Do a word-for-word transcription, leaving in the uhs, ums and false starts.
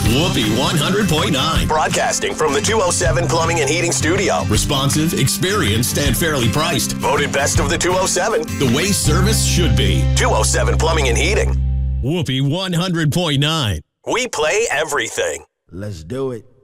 Whoopee one hundred point nine. Broadcasting from the two oh seven Plumbing and Heating Studio. Responsive, experienced, and fairly priced. Voted best of the two oh seven. The way service should be. two oh seven Plumbing and Heating. Whoopee one hundred point nine. We play everything. Let's do it.